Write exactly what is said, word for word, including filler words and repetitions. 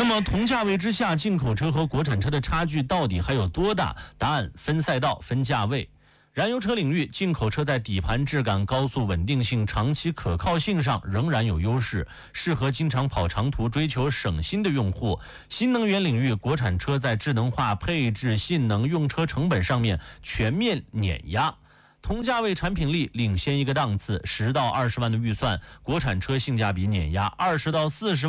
那么同价位之下，进口车和国产车的差距到底还有多大？答案分赛道、分价位。燃油车领域，进口车在底盘质感、高速稳定性、长期可靠性上仍然有优势，适合经常跑长途、追求省心的用户。新能源领域，国产车在智能化、配置、性能、用车成本上面全面碾压。同价位产品力领先一个档次，十到二十万的预算，国产车性价比碾压二十到四十万。